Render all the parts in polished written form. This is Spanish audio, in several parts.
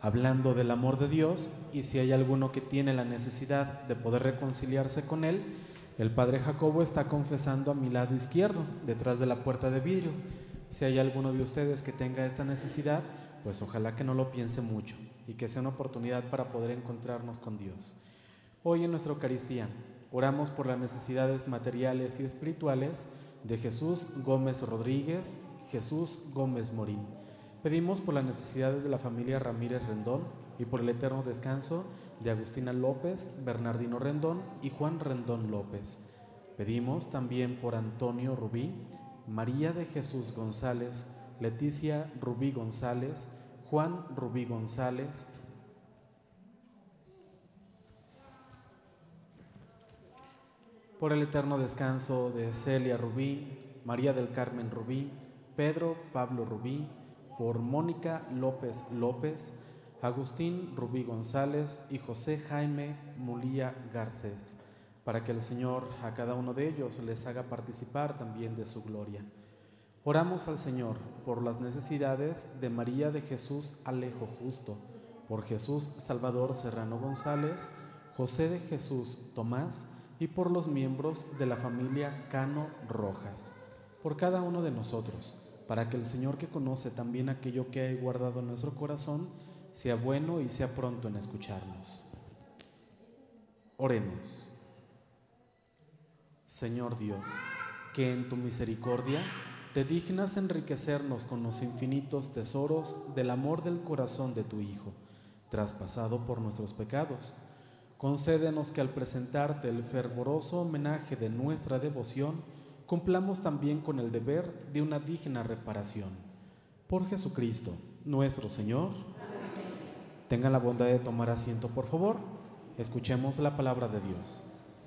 hablando del amor de Dios, y si hay alguno que tiene la necesidad de poder reconciliarse con Él, el Padre Jacobo está confesando a mi lado izquierdo, detrás de la puerta de vidrio. Si hay alguno de ustedes que tenga esta necesidad, pues ojalá que no lo piense mucho y que sea una oportunidad para poder encontrarnos con Dios. Hoy en nuestra Eucaristía oramos por las necesidades materiales y espirituales de Jesús Gómez Rodríguez, Jesús Gómez Morín. Pedimos por las necesidades de la familia Ramírez Rendón y por el eterno descanso de Agustina López, Bernardino Rendón y Juan Rendón López. Pedimos también por Antonio Rubí, María de Jesús González, Leticia Rubí González, Juan Rubí González, por el eterno descanso de Celia Rubí, María del Carmen Rubí, Pedro Pablo Rubí, por Mónica López López, Agustín Rubí González y José Jaime Mulía Garcés, para que el Señor a cada uno de ellos les haga participar también de su gloria. Oramos al Señor por las necesidades de María de Jesús Alejo Justo, por Jesús Salvador Serrano González, José de Jesús Tomás y por los miembros de la familia Cano Rojas, por cada uno de nosotros, para que el Señor, que conoce también aquello que hay guardado en nuestro corazón, sea bueno y sea pronto en escucharnos. Oremos. Señor Dios, que en tu misericordia te dignas enriquecernos con los infinitos tesoros del amor del corazón de tu Hijo, traspasado por nuestros pecados. Concédenos que al presentarte el fervoroso homenaje de nuestra devoción, cumplamos también con el deber de una digna reparación. Por Jesucristo, nuestro Señor. Amén. Tengan la bondad de tomar asiento, por favor. Escuchemos la palabra de Dios.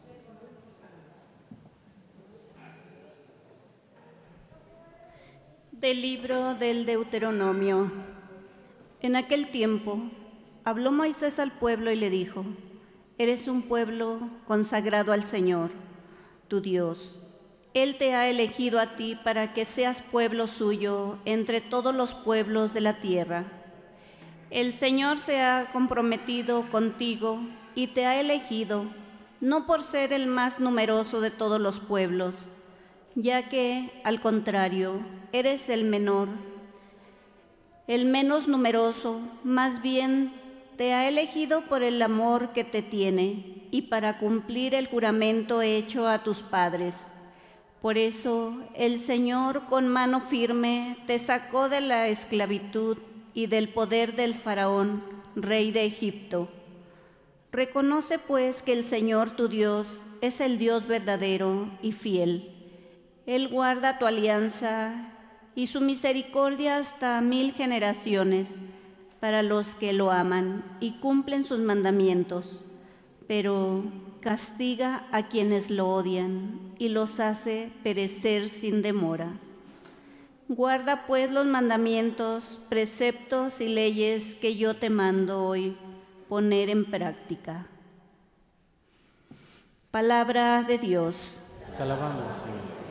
Del libro del Deuteronomio. En aquel tiempo habló Moisés al pueblo y le dijo: Eres un pueblo consagrado al Señor, tu Dios. Él te ha elegido a ti para que seas pueblo suyo entre todos los pueblos de la tierra. El Señor se ha comprometido contigo y te ha elegido, no por ser el más numeroso de todos los pueblos, ya que, al contrario, eres el menor, el menos numeroso. Más bien te ha elegido por el amor que te tiene y para cumplir el juramento hecho a tus padres. Por eso el Señor con mano firme te sacó de la esclavitud y del poder del faraón, rey de Egipto. Reconoce pues que el Señor tu Dios es el Dios verdadero y fiel. Él guarda tu alianza y su misericordia hasta 1000 generaciones para los que lo aman y cumplen sus mandamientos, pero castiga a quienes lo odian y los hace perecer sin demora. Guarda pues los mandamientos, preceptos y leyes que yo te mando hoy poner en práctica. Palabra de Dios. Te alabamos, Señor.